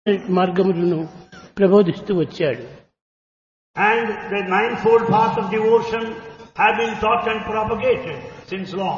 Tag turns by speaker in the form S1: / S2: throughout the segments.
S1: మార్గములను ప్రబోధిస్తూ వచ్చాడు.
S2: And the ninefold path of devotion have been taught and propagated since long.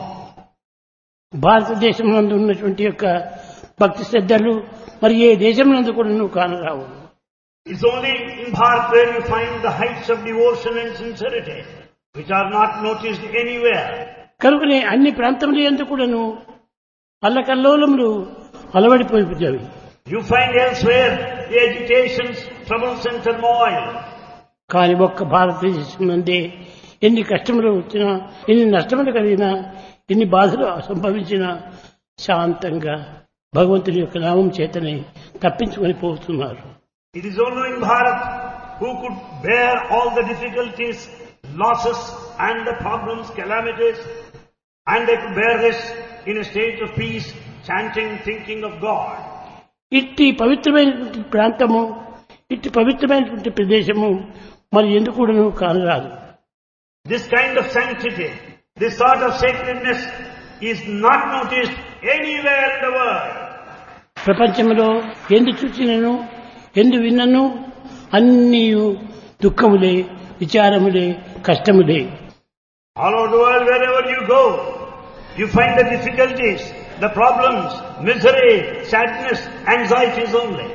S1: భారతదేశం నందు ఉన్నటువంటి యొక్క భక్తి శ్రద్ధలు మరి ఏ దేశం నందు కూడా కానరావు.
S2: It's only in Bharat where you find the heights of devotion and sincerity, which are not noticed anywhere.
S1: కనుకనే అన్ని ప్రాంతముల యందు కూడాను అల్లకల్లోలములు అలవడిపోయిపోతాయి.
S2: You find elsewhere the agitations, troubles and turmoil.
S1: కానీ ఒక్క భారతదేశం నందే ఎన్ని కష్టములు వచ్చినా, ఎన్ని నష్టములు కలిగినా, ఎన్ని బాధలు సంభవించినా శాంతంగా భగవంతుని యొక్క నామం చేతనే తప్పించుకొని పోతున్నారు.
S2: It is only in Bharat who could bear all the difficulties, losses and the problems, calamities, and they could bear this in a state of peace, chanting, thinking of God.
S1: ఇట్టి పవిత్రమైనటువంటి ప్రాంతము, ఇట్టి పవిత్రమైనటువంటి ప్రదేశము మరి ఎందుకు కూడాను కానరాదు.
S2: This kind of sanctity, this sort of sacredness is not noticed anywhere in the world.
S1: ప్రపంచంలో ఎందు చూచినను ఎందు విన్నను అన్నీ దుఃఖములే, విచారములే, కష్టములే.
S2: All over the world, wherever you go, you find the difficulties, the problems, misery, sadness, anxieties only.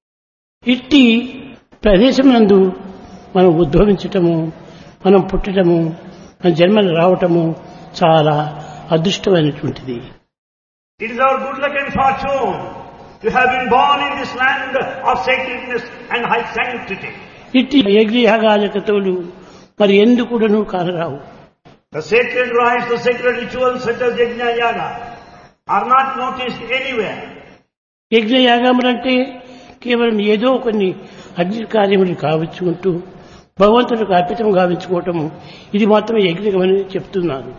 S1: ఇట్టి ప్రదేశమునందు మనం ఉద్భవించటము, మనం పుట్టటము, మన జన్మలు రావటము చాలా అదృష్టమైనటువంటిది.
S2: It is our good luck and fortune to have been born in this land of sacredness and high sanctity.
S1: ఇట్టి యజ్ఞయాగాలకతోలు మరి ఎందుకు కూడాను కానరావు.
S2: The sacred rites, the sacred rituals such as Yajna Yaga are not noticed anywhere.
S1: యజ్ఞయాగములంటే కేవలం ఏదో కొన్ని అగ్ని కార్యములు కావించుకుంటూ భగవంతుడికి అర్పితం గావించుకోవటము, ఇది మాత్రమే యజ్ఞమని చెప్తున్నారు.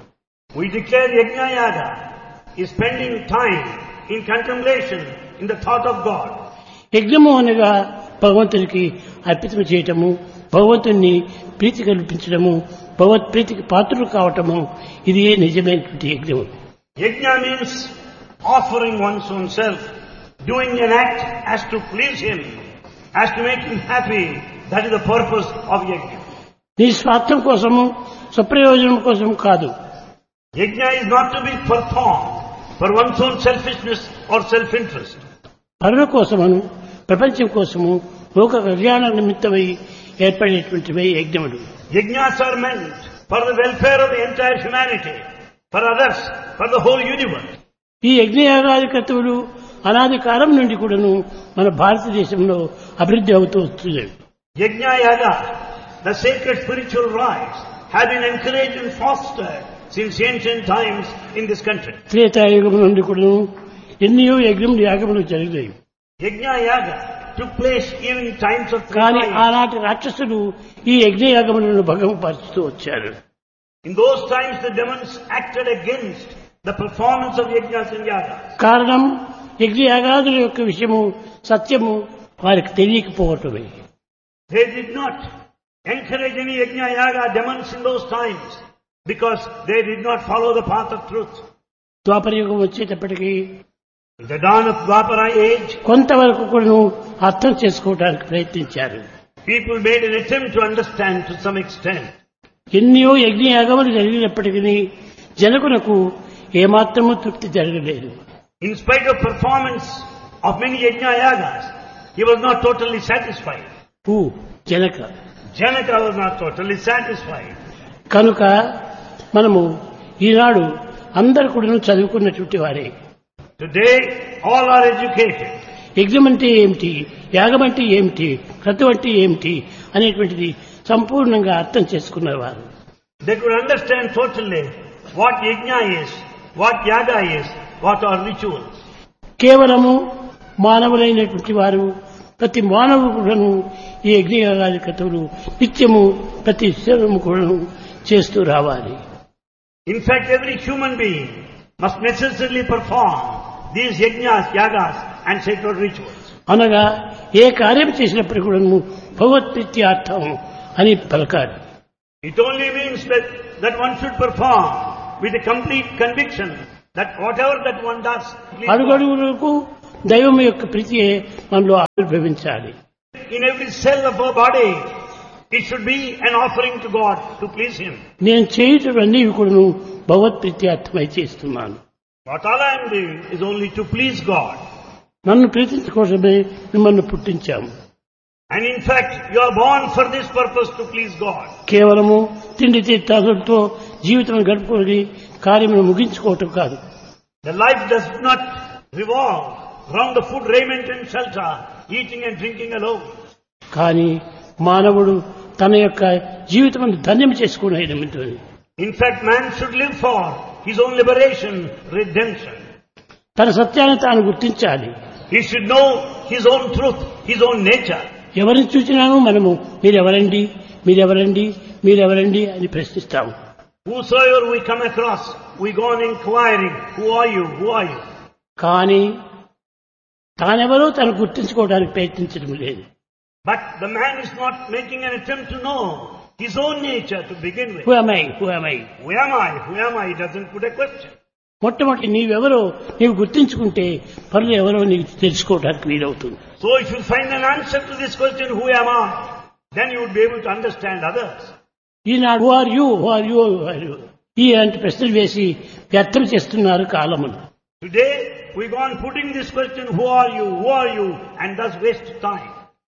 S2: We declare Yajna Yaga is spending time in contemplation, in the thought of God.
S1: యజ్ఞము అనగా భగవంతుడికి అర్పితం చేయటము, భగవంతుని ప్రీతి కల్పించడము, భగవత్ ప్రీతికి పాత్రలు కావటము, ఇది నిజమైనటువంటి యజ్ఞము.
S2: Yajna means offering one's own self, doing an act as to please Him, as to make Him happy. That is the purpose of Yajna.
S1: నీ స్వార్థం కోసము, స్వప్రయోజనం కోసం కాదు.
S2: Yajna is not to be performed for one's own selfishness or self-interest.
S1: పరుల కోసమును, ప్రపంచం కోసము, లోక కళ్యాణ నిమిత్తమై ఏర్పడేటువంటివే యజ్ఞములు.
S2: Yajnas are meant for the welfare of the entire humanity, for others, for the whole universe.
S1: ఈ యజ్ఞయాగాది కర్తవులు అనాది కాలం నుండి కూడాను మన భారతదేశంలో అభివృద్ధి అవుతూ వస్తున్నాయి.
S2: Yajna Yaga, the sacred spiritual rites, have been encouraged and fostered since ancient times in this country.
S1: Treta Yuga నుండి కూడాను ఎన్నో యజ్ఞములు యాగములు జరిగాయి.
S2: Yajna Yaga took place even in times of
S1: కానీ
S2: Treta.
S1: ఆనాటి రాక్షసులు ఈ యజ్ఞయాగములను భంగపరుస్తూ వచ్చారు.
S2: In those times the demons acted against the performance of Yajnas and Yagas.
S1: కారణం యజ్ఞయాగాదుల యొక్క విషయము, సత్యము వారికి తెలియకపోవటమే.
S2: They did not encourage any Yajna Yaga demons in those times because they did not follow the path of truth.
S1: ద్వాపరయుగం వచ్చేటప్పటికీ
S2: In the dawn of Dwapara age,
S1: కొంతవరకు కూడాను అర్థం చేసుకోవడానికి ప్రయత్నించారు.
S2: people made an attempt to understand to some extent.
S1: ఎన్నో యజ్ఞయాగములు జరిగినప్పటికీ జనకునకు ఏమాత్రము తృప్తి జరగలేదు.
S2: In spite of performance of many Yajna Yagas, he was not totally satisfied.
S1: Janaka
S2: Janaka was not totally satisfied.
S1: కనుక మనము ఈనాడు అందరు కూడా చదువుకున్నటువంటి వారే.
S2: Today, all are educated.
S1: యజ్ఞం అంటే ఏమిటి, యాగం అంటే ఏమిటి, క్రతువు అంటే ఏమిటి అనేటువంటిది సంపూర్ణంగా అర్థం చేసుకున్నవారు.
S2: They could understand totally what Yajna is, what Yaga is, what are rituals.
S1: కేవలము మానవులైనటువంటి వారు ప్రతి మానవుడు కూడాను ఈ యజ్ఞయాగాది క్రతువులు నిత్యము ప్రతి శరీరము కూడాను చేస్తూ రావాలి.
S2: In fact, every human being must necessarily perform these Yajnas, Yagas and sacred rituals.
S1: అనగా ఏ కార్యం చేసినప్పుడు కూడాను భగవత్ ప్రీత్యార్థం అని పలకాలి.
S2: It only means that one should perform with a complete conviction that whatever that one does,
S1: అడుగడుగులకు దైవం యొక్క ప్రీతియే మనలో ఆవిర్భవించాలి.
S2: In every cell of our body, it should be an offering to God to please Him.
S1: నేను చేయటవన్నీ కూడా భగవత్ ప్రీత్యార్థమై చేస్తున్నాను.
S2: What all I am doing is only to please God.
S1: నన్ను ప్రీతించుకోవడమే మిమ్మల్ని పుట్టించాము.
S2: And in fact, you are born for this purpose, to please God.
S1: కేవలము తిండి తీర్థాలతో జీవితం గడుపుకొని కార్యమును ముగించుకోవటం కాదు.
S2: The life does not revolve around the food, raiment and shelter, eating and drinking alone.
S1: కానీ మానవుడు తన యొక్క జీవితం ధన్యం చేసుకునే నిమిత్తం.
S2: In fact, man should live for his own liberation, redemption.
S1: తన సత్యాన్ని తాను గుర్తించాలి.
S2: He should know his own truth, his own nature.
S1: ఎవరిని చూసినాను మనము మీరెవరండి మీరెవరండి మీరెవరండి అని ప్రశ్నిస్తాము.
S2: Whosoever we come across, we go on inquiring, who are you, who are you?
S1: కానీ తానెవరో తను గుర్తించుకోవడానికి ప్రయత్నించడం లేదు.
S2: But the man is not making an attempt to know his own nature to begin with.
S1: Who am I? Who am I?
S2: Who am I? Who am I? He doesn't put a question.
S1: మొట్టమొదటి నీవెవరో నీవు గుర్తించుకుంటే పనులు ఎవరో నీకు తెలుసుకోవడానికి వీలవుతుంది.
S2: So if you find an answer to this question, who am I? Then you would be able to understand others.
S1: Eenadu who are you? Who are you? Who are you? ఇలాంటి ప్రశ్నలు వేసి వ్యర్థం చేస్తున్నారు కాలమును.
S2: Today we go on putting this question, who are you? Who are you? And thus waste time.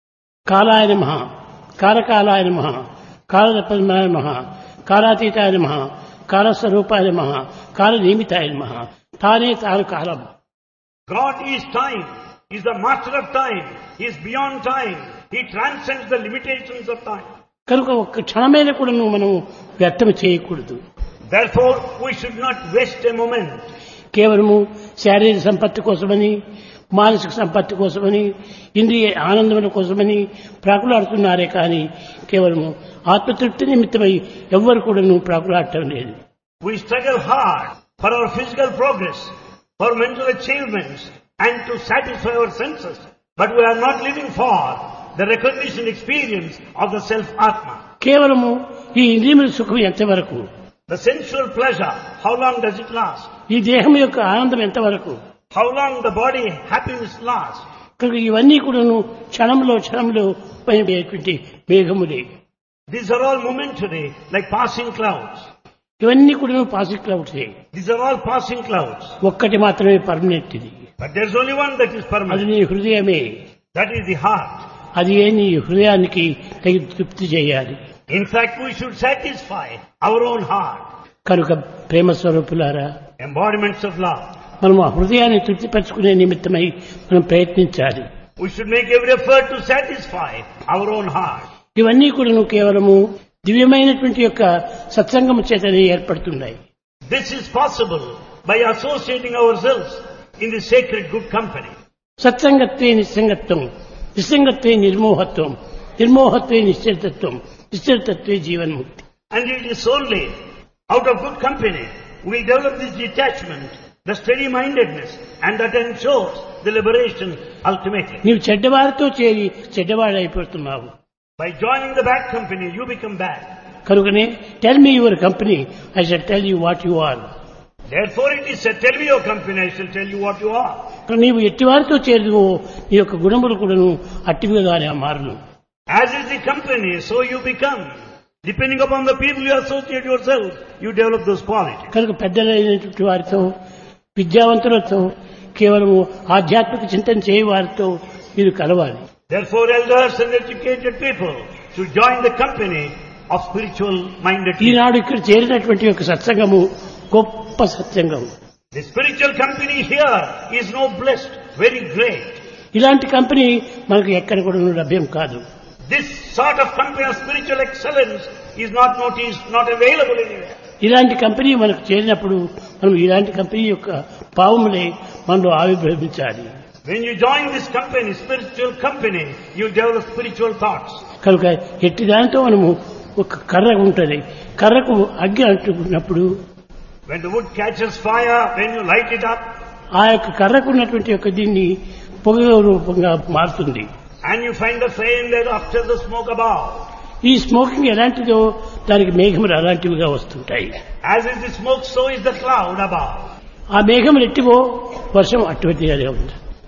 S1: కాలాయ నమః, కాలకాలాయ నమః, కాలపద్మాయ నమః, కాలాతీతాయ నమః, కాలస్వరూపాయ నమః, కాలనియమితాయ నమః. తానే తాను కాలం.
S2: God is time. He is the master of time. He is beyond time. He transcends the limitations of time.
S1: కనుక ఒక్క క్షణమైన కూడా మనం వ్యర్థం చేయకూడదు.
S2: Therefore, we should not waste a moment.
S1: కేవలము శారీరక సంపత్తి కోసమని, మానసిక సంపత్తి కోసమని, ఇంద్రియ ఆనందముల కోసమని ప్రాకులాడుతున్నారే కానీ కేవలము ఆత్మతృప్తి నిమిత్తమై ఎవ్వరు కూడా ప్రాకులాడటం లేదు.
S2: We struggle hard for our physical progress, for mental achievements, and to satisfy our senses. But we are not living for the recognition experience of the self-atma.
S1: కేవలము ఈ ఇంద్రియముల సుఖం ఎంతవరకు,
S2: The sensual pleasure, how long does it last?
S1: ఈ దేహం యొక్క ఆనందం ఎంతవరకు,
S2: How long the body happiness lasts?
S1: కనుక ఇవన్నీ కూడాను క్షణంలో పోయేటువంటి మేఘములే.
S2: These are all momentary, like passing clouds.
S1: ఇవన్నీ కూడా పాసిక్ క్లౌడ్సే.
S2: These are all passing clouds.
S1: ఒక్కటి మాత్రమే పర్మనెంట్ ఇది.
S2: But there's only one that is
S1: అది
S2: permanent.
S1: నీ హృదయమే.
S2: That is the heart.
S1: అది ఏ నీ హృదయానికి తగి తృప్తి చేయాలి.
S2: In fact, we should satisfy our own heart.
S1: కనుక ప్రేమ స్వరూపులారా,
S2: Embodiments of love.
S1: మనం ఆ హృదయాన్ని తృప్తిపరచుకునే నిమిత్తమై మనం ప్రయత్నించాలి.
S2: We should make every effort to satisfy our own heart.
S1: ఇవన్నీ కూడా కేవలము దివ్యమైనటువంటి యొక్క సత్సంగము చేతనే ఏర్పడుతున్నాయి.
S2: This is possible by associating ourselves in the sacred good company.
S1: సత్సంగత్వే నిస్సంగత్వం, నిస్సంగత్వే నిర్మోహత్వం, నిర్మోహత్వే నిశ్చలతత్వం, నిశ్చలతత్వే జీవన్ముక్తి.
S2: And it is only out of good company we develop this detachment, the steady-mindedness, and that ensures the liberation ultimately.
S1: నీవు చెడ్డవారితో చేరి చెడ్డవాడైపోతున్నావు.
S2: By joining the bad company, you become bad.
S1: కనుకనే tell me your company, I shall tell you what you are.
S2: Therefore it is said, tell me your company, I shall tell you what you are.
S1: నీవు ఎట్టివారితో చేరుదువో నీ యొక్క గుణములు కూడాను అట్టివిగానే మారును.
S2: As is the company, so you become. Depending upon the people you associate yourself, you develop those qualities.
S1: కనుక పెద్దలైనటువంటి వారితో, విద్యావంతులతో, కేవలము ఆధ్యాత్మిక చింతన చేయ వారితో మీరు కలవాలి.
S2: Therefore elders and educated people should join the company of spiritual minded people.
S1: ఈనాడు ఇక్కడ చేరినటువంటి యొక్క సత్సంగము గొప్ప సత్సంగం.
S2: The spiritual company here is no blessed, very great.
S1: ఇలాంటి కంపెనీ మనకు ఎక్కడ కూడా లభ్యం కాదు.
S2: This sort of company of spiritual excellence is not noticed, not available anywhere.
S1: ఇలాంటి కంపెనీ మనకు చేరినప్పుడు మనం ఇలాంటి కంపెనీ యొక్క భావములే మనలో ఆవిర్భవించాలి.
S2: When you join this company, spiritual company, you develop spiritual thoughts.
S1: కనుక ఎట్టి దానితో మనము ఒక కర్ర ఉంటుంది, కర్రకు అగ్గి అంటుకున్నప్పుడు
S2: When the wood catches fire, when you light it up,
S1: ఆ యొక్క కర్రకు ఉన్నటువంటి యొక్క దీన్ని పొగ రూపంగా మారుతుంది.
S2: and you find the flame there after the smoke above.
S1: ఈ స్మోకింగ్ ఎలాంటిదో దానికి మేఘములు అలాంటివిగా వస్తుంటాయి.
S2: As is the smoke, so is the cloud above.
S1: ఆ మేఘములు ఎట్టివో వర్షం అటువంటిగానే ఉంది.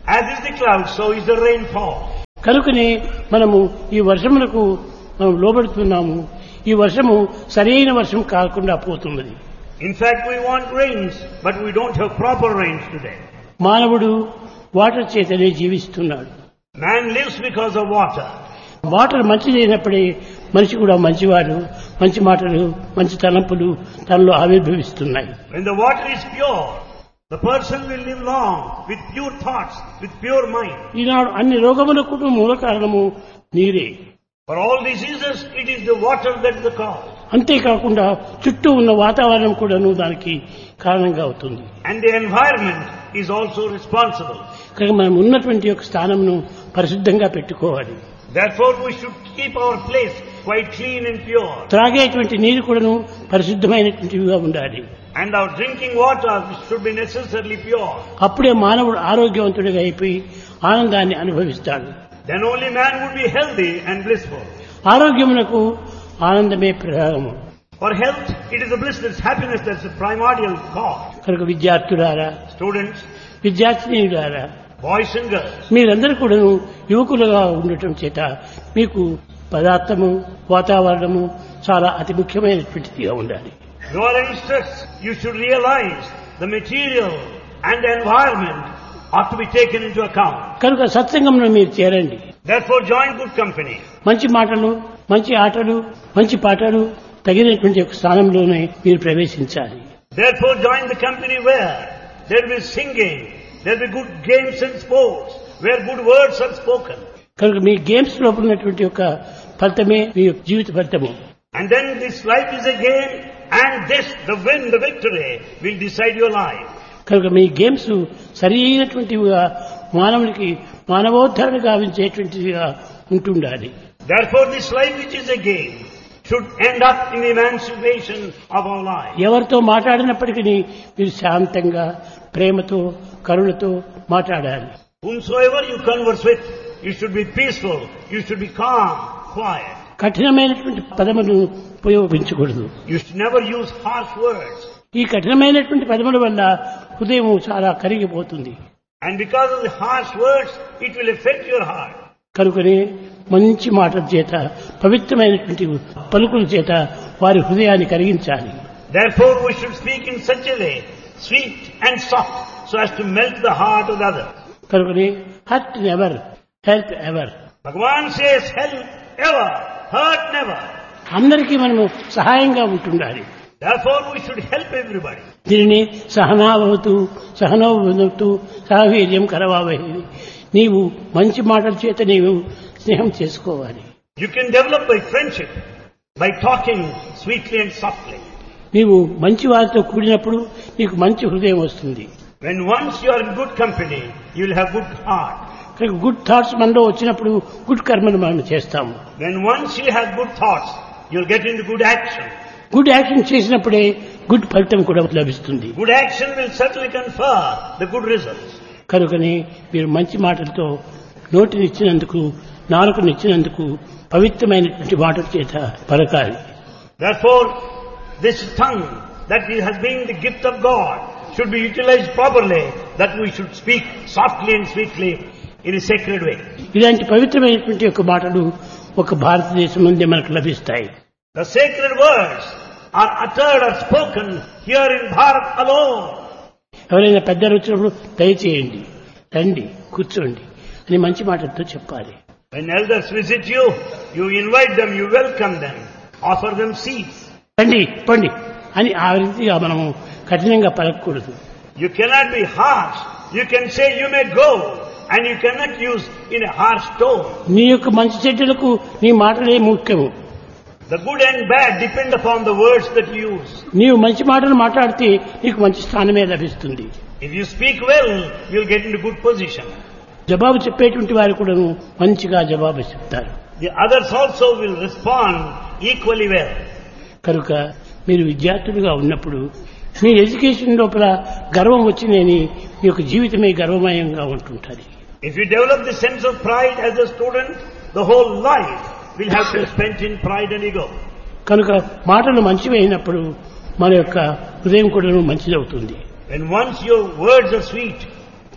S2: As is the cloud, so is the rainfall.
S1: కనుకనే మనము ఈ వర్షములకు మనం లోబడుతున్నాము. ఈ వర్షము సరైన వర్షం కాకుండా పోతున్నది.
S2: In fact, we want rains, but we don't have proper rains today.
S1: మానవుడు వాటర్ చేతనే జీవిస్తున్నాడు.
S2: Man lives because of water.
S1: Water మంచిదైనప్పుడే మనిషి కూడా మంచివాడు, మంచి మాటలు, మంచి తలంపులు తనలో ఆవిర్భవిస్తున్నాయి.
S2: When the water is pure, the person will live long with pure thoughts, with pure mind.
S1: ఈనాడు అన్ని రోగములకు మూల కారణము నీరే.
S2: For all diseases, it is the water that is the cause.
S1: అంతేకాకుండా చుట్టూ ఉన్న వాతావరణం కూడాను దానికి కారణంగా అవుతుంది.
S2: And the environment is also responsible.
S1: కనుక మనం ఉన్నటువంటి యొక్క స్థానంను పరిశుద్ధంగా పెట్టుకోవాలి.
S2: Therefore, we should keep our place quite clean and pure.
S1: త్రాగేటువంటి నీరు కూడాను పరిశుద్ధమైనటువంటివిగా ఉండాలి.
S2: And our drinking water should be necessarily pure.
S1: అప్పుడే మానవుడు ఆరోగ్యవంతుడిగా అయిపోయి ఆనందాన్ని అనుభవిస్తాడు.
S2: Then only man would be healthy and blissful.
S1: ఆరోగ్యమునకు ఆనందమే ప్రధానము.
S2: For health, it is the bliss, that's happiness, that's the primordial cause.
S1: కనుక విద్యార్థులారా,
S2: Students,
S1: విద్యార్థినీయులారా,
S2: boys and girls,
S1: మీరందరూ కూడాను యువకులుగా ఉండటం చేత మీకు పదార్థము, వాతావరణము చాలా అతి ముఖ్యమైనటువంటిదిగా ఉండాలి.
S2: you are youngsters, you should realize the material and the environment ought to be taken into account.
S1: కనుక సత్సంగంలో మీరు చేరండి.
S2: Therefore, join good company.
S1: మంచి మాటలు, మంచి ఆటలు, మంచి పాటలు తగినటువంటి ఒక స్థానంలోనే మీరు ప్రవేశించాలి.
S2: Therefore, join the company where there will be singing, there will be good games and sports, where good words are spoken.
S1: కనుక మీ గేమ్స్ లోపల ఉన్నటువంటి యొక్క ఫలితమే మీ యొక్క జీవిత ఫలితము.
S2: And then this life is a game, and this, the win, the victory, will decide your life.
S1: కనుక మీ games సరైనటువంటివిగా మానవునికి మానవోద్ధరణ గావించేటువంటివిగా ఉంటుండాలి.
S2: Therefore, this life which is a game should end up in the emancipation of our life.
S1: ఎవరితో మాట్లాడినప్పటికీ మీరు శాంతంగా, ప్రేమతో, కరుణతో మాట్లాడాలి.
S2: Whomsoever you converse with, you should be peaceful, you should be calm, quiet.
S1: కఠినమైనటువంటి పదములను ఉపయోగించకూడదు.
S2: You should never use harsh words.
S1: ఈ కఠినమైనటువంటి పదముల వల్ల హృదయం చాలా కరిగిపోతుంది.
S2: And because of the harsh words, it will affect your heart.
S1: కనుకనే మంచి మాటల చేత, పవిత్రమైనటువంటి పలుకుల చేత వారి హృదయాన్ని కరిగించాలి.
S2: Therefore, we should speak in such a way, sweet and soft, so as to melt the heart of the other.
S1: కనుకనే hurt never, help ever.
S2: Bhagavan says, help ever, hurt never.
S1: అందరికీ మనము సహాయంగా ఉంటుండాలి.
S2: Therefore, we should help everybody.
S1: దీనిని సహనాభవతు, సహనోభవతు, సహవీర్యం కరవావహి. నీవు మంచి మాటల చేత నీవు స్నేహం చేసుకోవాలి.
S2: You can develop by friendship, by talking sweetly and softly.
S1: నీవు మంచి వారితో కూడినప్పుడు నీకు మంచి హృదయం వస్తుంది.
S2: When once you are in good company, you will have good heart.
S1: Good thoughts మనలో వచ్చినప్పుడు గుడ్ కర్మను మనం చేస్తాము.
S2: When once you have good thoughts, you will get into good action.
S1: Good action చేసినప్పుడే గుడ్ ఫలితం కూడా లభిస్తుంది.
S2: Good action will certainly confer the good results.
S1: కనుకనే మీరు మంచి మాటలతో నోటినిచ్చినందుకు, నాలుకనిచ్చినందుకు పవిత్రమైనటువంటి మాటల చేత పలకాలి.
S2: Therefore, this tongue that has been the gift of God should be utilized properly, that we should speak softly and sweetly in a sacred way.
S1: ఇలాంటి పవిత్రమైనటువంటి యొక్క మాటలు ఒక భారతదేశం నుండి మనకు లభిస్తాయి.
S2: The sacred words are uttered or spoken here in Bharat alone.
S1: ఎవరైనా పెద్దలు వచ్చినప్పుడు దయచేయండి, రండి, కూర్చోండి అని మంచి మాటలతో చెప్పాలి.
S2: When elders visit you, you invite them, you welcome them, offer them seats.
S1: రండి, పండి అని ఆ రీతిగా మనము కఠినంగా పలకకూడదు.
S2: You cannot be harsh. You can say you may go, and you cannot use in a harsh tone.
S1: నీ యొక్క మంచి చెడ్డలకు నీ మాటలే ముఖ్యము.
S2: The good and bad depend upon the words that you use.
S1: నీవు మంచి మాటలు మాట్లాడితే నీకు మంచి స్థానమే లభిస్తుంది.
S2: If you speak well, you'll get into good position.
S1: జవాబు చెప్పేటువంటి వారు కూడా మంచిగా జవాబు చెప్తారు.
S2: The others also will respond equally well.
S1: కనుక మీరు విద్యార్థులుగా ఉన్నప్పుడు మీ ఎడ్యుకేషన్ లోపల గర్వం వచ్చిందని మీ యొక్క జీవితమే గర్వమయంగా ఉంటుంటుంది.
S2: If you develop the sense of pride as a student, the whole life will have to be spent in pride and ego.
S1: కనుక మాటలు మంచివి అయినప్పుడు మన యొక్క హృదయం కూడా మంచిదవుతుంది.
S2: When once your words are sweet,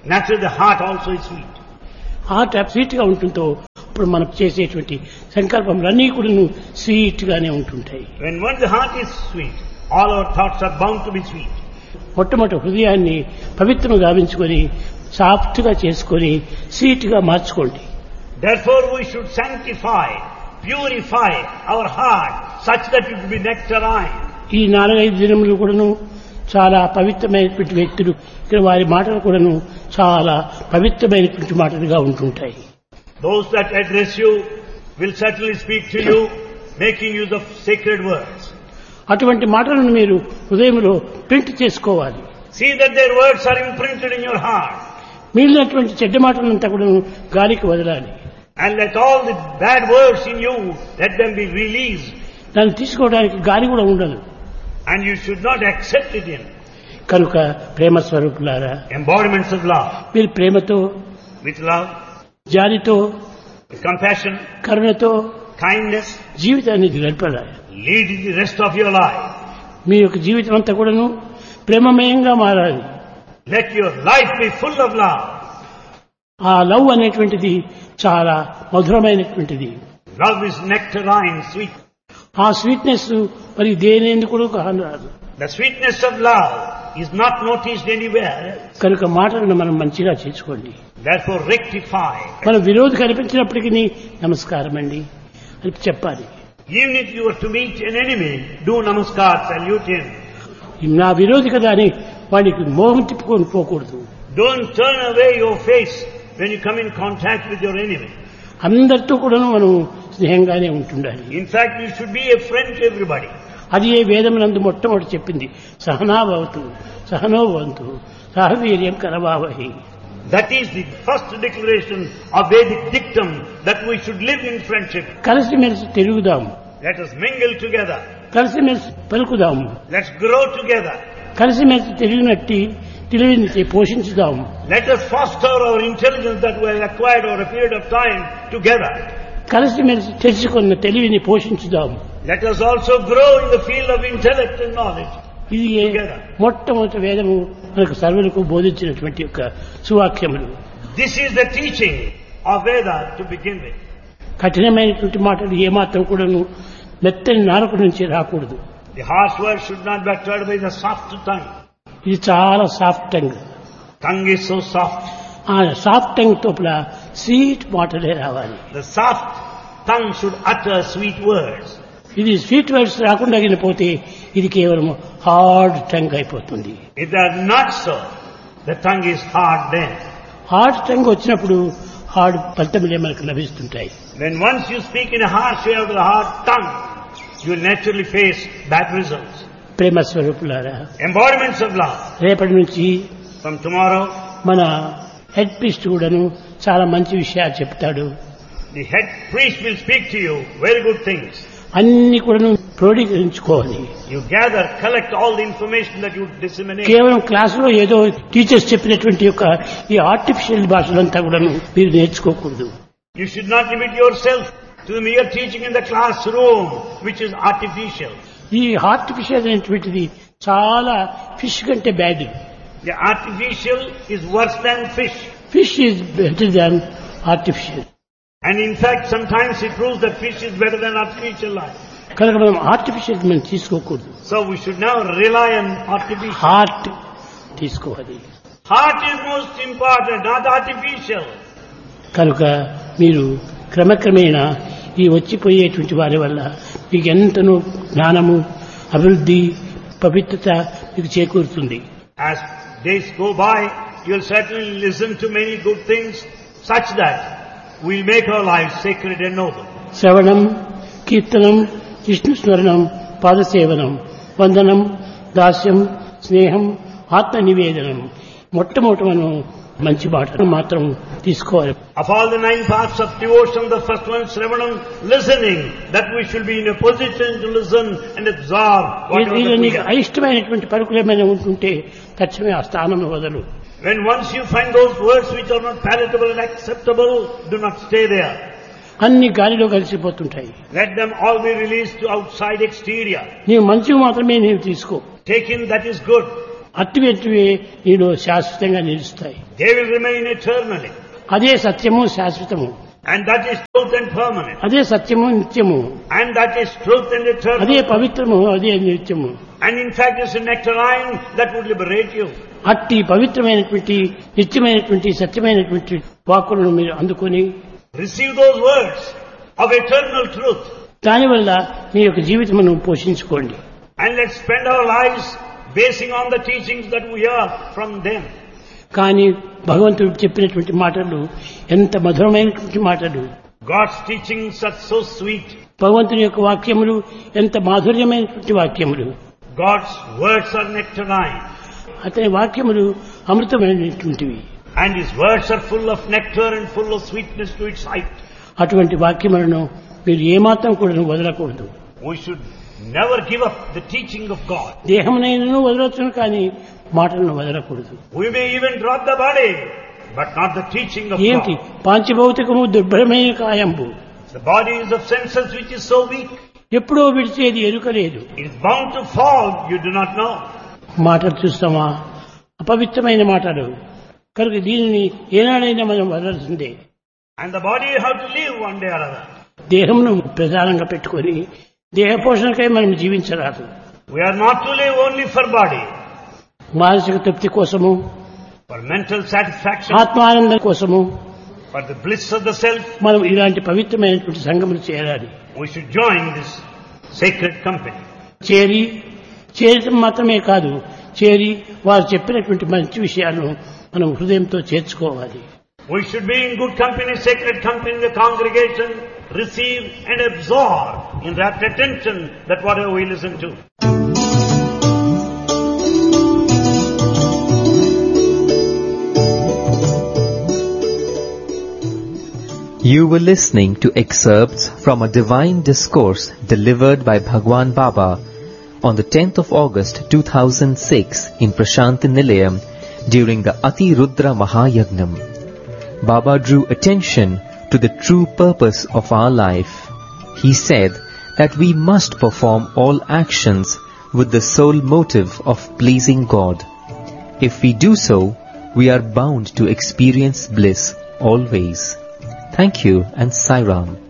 S2: Naturally, the heart also is sweet.
S1: Heart sweet గా ఉంటుందో ఇప్పుడు మనం చేసేటువంటి సంకల్పములన్నీ కూడా స్వీట్ గానే ఉంటుంటాయి.
S2: When once the heart is sweet, all our thoughts are bound to be sweet.
S1: మొట్టమొదటి హృదయాన్ని పవిత్రం గావించుకొని సాఫ్ట్ గా చేసుకొని స్వీట్ గా మార్చుకోండి.
S2: Therefore, we should sanctify, purify our heart such that it will be nectarine.
S1: ఈ 4-5 దినములు కూడాను చాలా పవిత్రమైనటువంటి వ్యక్తులు ఇక్కడ వారి మాటలు కూడాను చాలా పవిత్రమైనటువంటి మాటలుగా ఉంటుంటాయి.
S2: Those that address you will certainly speak to you, making use of sacred words.
S1: అటువంటి మాటలను మీరు హృదయంలో ప్రింట్ చేసుకోవాలి.
S2: See that their words are imprinted in your heart.
S1: మిగిలినటువంటి చెడ్డ మాటలంతా కూడా గాలికి వదలాలి.
S2: And let all the bad words in you, let them be released.
S1: దాన్ని తీసుకోవడానికి గాలి కూడా ఉండదు.
S2: And you should not accept it in.
S1: కనుక ప్రేమ స్వరూపులారా,
S2: Embodiments of love.
S1: మీరు ప్రేమతో,
S2: With love,
S1: జాలితో,
S2: with compassion,
S1: కరుణతో
S2: kindness,
S1: జీవితాన్ని గడపాలి.
S2: lead the rest of your life.
S1: మీ యొక్క జీవితం అంతా కూడాను ప్రేమమయంగా మారాలి.
S2: Let your life be full of love.
S1: ఆ లవ్ అనేటువంటిది చాలా మధురమైనటువంటిది.
S2: Love is nectarine, sweet.
S1: ఆ స్వీట్నెస్ మరి దేనేందుకు కూడా కానరాదు.
S2: The sweetness of love is not noticed anywhere.
S1: కనుక మాటలను మనం మంచిగా చేసుకోండి.
S2: Therefore, rectify.
S1: మన విరోధి కనిపించినప్పటికీ నమస్కారం అండి అని చెప్పాలి.
S2: Even if you are to meet an enemy, do namaskar, salute him.
S1: నా విరోధి కదా అని వాడికి మోహం తిప్పుకొని పోకూడదు.
S2: Don't turn away your face when you come in contact with your enemy.
S1: అందరితో కూడా మనం స్నేహంగానే ఉంటుండాలి.
S2: In fact, you should be a friend to everybody.
S1: అది ఏ వేదమునందు మొట్టమొదటి చెప్పింది, సహనాభవతు సహనోభవంతు సహవీర్యం కరవావహి.
S2: That is the first declaration of Vedic dictum, that we should live in friendship.
S1: కలిసిమెలిసి తిరుగుదాం,
S2: Let us mingle together.
S1: కలిసిమెలిసి పలుకుదాం,
S2: Let's grow together.
S1: కలిసిమెలిసి తెలివిని పోషించుదాం.
S2: Let us foster our intelligence that we have acquired over a period of time together.
S1: కలిసిమెలిసి తెలుసుకున్న తెలివిని పోషించుదాం.
S2: Let us also grow in the field of intellect and knowledge.
S1: ఇది మొట్టమొదటి వేదము మనకు సర్వులకు బోధించినటువంటి యొక్క సువాక్యములు.
S2: This is the teaching of Veda to begin with.
S1: కఠినమైనటువంటి మాటలు ఏమాత్రం కూడాను మెత్తని నాలుక నుంచి రాకూడదు.
S2: The harsh words should not be uttered by the soft tongue.
S1: ఇది చాలా soft tongue.
S2: Tongue is so soft.
S1: ఆ సాఫ్ట్ టంగ్ తోపల స్వీట్ మాటలే రావాలి.
S2: The soft tongue should utter sweet words.
S1: ఇది స్వీట్ వర్డ్స్ రాకుండా పోతే ఇది కేవలం హార్డ్ టంగ్ అయిపోతుంది.
S2: If they are not so, the tongue is hard then.
S1: Hard tongue వచ్చినప్పుడు హార్డ్ ఫలితములే మనకు లభిస్తుంటాయి.
S2: When once you speak in a harsh way out of the hard tongue, you will naturally face bad results.
S1: ప్రేమ స్వరూపులారా,
S2: Embodiments of love.
S1: రేపటి నుంచి
S2: From tomorrow,
S1: మన head priest కూడాను చాలా మంచి విషయాలు చెప్తాడు.
S2: the head priest will speak to you very good things.
S1: అన్ని కూడాను క్రోడీకరించుకోవాలి.
S2: You gather, collect all the information that you disseminate.
S1: కేవలం క్లాసులో ఏదో టీచర్స్ చెప్పినటువంటి యొక్క ఈ ఆర్టిఫిషియల్ భాషలంతా కూడాను మీరు నేర్చుకోకూడదు.
S2: You should not limit yourself to the mere teaching in the classroom, which is artificial.
S1: ఈ ఆర్టిఫిషియల్ అనేటువంటిది చాలా ఫిష్ కంటే bad.
S2: The artificial is worse than fish.
S1: Fish is better than artificial.
S2: And in fact, sometimes it proves that fish is better than artificial life.
S1: కనుక మనం artificial మనం తీసుకోకూడదు.
S2: So we should now rely on artificial.
S1: Heart తీసుకోవాలి.
S2: Heart is most important, not artificial.
S1: కనుక మీరు క్రమక్రమేణా ఈ వచ్చిపోయేటువంటి వారి వల్ల మీకు ఎంతనో జ్ఞానము, అభివృద్ధి, పవిత్రత మీకు చేకూరుతుంది.
S2: As days go by, you will certainly listen to many good things such that we will make our lives sacred and noble.
S1: శ్రవణం, కీర్తనం, విష్ణు స్మరణం, పాదసేవనం, వందనం, దాస్యం, స్నేహం, ఆత్మ నివేదనం. మొట్టమొదటి మనం మంచి మాటలు మాత్రం తీసుకోవాలి.
S2: Of all the 9 paths of devotion, the first one is Shravanam, listening, that we should be in a position to listen and absorb whatever
S1: ఇది
S2: that we
S1: నీకు
S2: hear.
S1: అయిష్టమైనటువంటి పలుకులు ఏమైనా ఉంటుంటే తక్షణమే ఆ స్థానం వదలు.
S2: When once you find those words which are not palatable and acceptable, do not stay there.
S1: అన్ని గాలిలో కలిసిపోతుంటాయి.
S2: Let them all be released to outside exterior.
S1: నీవు మంచివి మాత్రమే నీవు తీసుకో.
S2: Take in that is good.
S1: అట్టివే నీలో శాశ్వతంగా నిలుస్తాయి.
S2: They will remain eternally.
S1: అదే సత్యము శాశ్వతము,
S2: And that is truth and permanent.
S1: అదే సత్యము నిత్యము,
S2: And that is truth and eternal.
S1: అదే పవిత్రము, అదే నిత్యము.
S2: And in fact it's a nectarine that would liberate you.
S1: అట్టి పవిత్రమైనటువంటి నిత్యమైనటువంటి సత్యమైనటువంటి వాక్కులను మీరు అందుకొని
S2: Receive those words of eternal truth.
S1: దానివల్ల మీ యొక్క జీవితమును పోషించుకోండి.
S2: And let's spend our lives basing on the teachings that we hear from them.
S1: కానీ భగవంతుడు చెప్పినటువంటి మాటలు ఎంత మధురమైనటువంటి మాటలు,
S2: God's teachings are so sweet.
S1: భగవంతుని యొక్క వాక్యములు ఎంత మాధుర్యమైనటువంటి వాక్యములు.
S2: God's words are nectarine.
S1: అతని వాక్యములు అమృతమైనటువంటివి.
S2: And His words are full of nectar and full of sweetness to its sight.
S1: అటువంటి వాక్యములను మీరు ఏమాత్రం కూడా వదలకూడదు.
S2: We should never give up the teaching of God.
S1: దేహమునైనను వదలొచ్చును కానీ మాటలను వదలకూడదు.
S2: We may even drop the body, but not the teaching of
S1: ఏమిటి
S2: God.
S1: పాంచభౌతికము దుర్భరమైన కాయంబు,
S2: The body is of senses which is so weak.
S1: ఎప్పుడో విడిచేది ఎరుకలేదు.
S2: It is bound to fall, you do not know.
S1: మాటలు చూస్తామా, అపవిత్రమైన మాటలు కనుక దీనిని ఏనాడైనా మనం వదలాల్సిందే.
S2: And the body have to live one day or other.
S1: దేహమును ప్రధానంగా పెట్టుకొని దేహ పోషణకై మనం జీవించరాదు.
S2: We are not to live only for body,
S1: మానసిక తృప్తి కోసము,
S2: for mental satisfaction,
S1: ఆత్మానందం కోసము
S2: for the bliss of the self.
S1: మనం ఇలాంటి పవిత్రమైనటువంటి సంఘములు చేరాలి.
S2: We should join this sacred company.
S1: చేరటం మాత్రమే కాదు, చేరి వారు చెప్పినటువంటి మంచి విషయాలను మనం హృదయంతో చేర్చుకోవాలి.
S2: We should be in good company, sacred company in the congregation, receive and absorb in rapt attention that whatever we listen to.
S3: You were listening to excerpts from a divine discourse delivered by Bhagwan Baba on the 10th of August 2006 in Prashanti Nilayam during the Ati Rudra Mahayagnam. Baba drew attention to the true purpose of our life. He said that we must perform all actions with the sole motive of pleasing God. If we do so, we are bound to experience bliss always. Thank you and Sai Ram.